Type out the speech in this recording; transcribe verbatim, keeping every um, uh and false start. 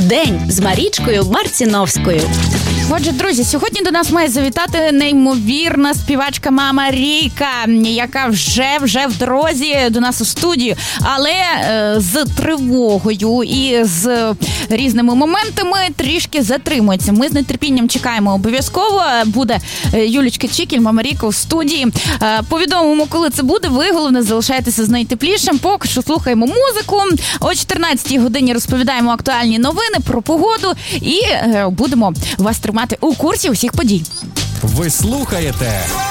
День з Марічкою Марціновською. Отже, друзі, сьогодні до нас має завітати неймовірна співачка Мама Ріка, яка вже вже в дорозі до нас у студію, але е, з тривогою і з різними моментами трішки затримується. Ми з нетерпінням чекаємо обов'язково. Буде Юлічка Чікіль, Мама Ріка у студії. Е, повідомимо, коли це буде. Ви, головне, залишайтеся з найтеплішим. Поки що слухаємо музику. О чотирнадцятій годині розповідаємо актуальні новини про погоду і е, будемо вас тримати у курсі усіх подій. Ви слухаєте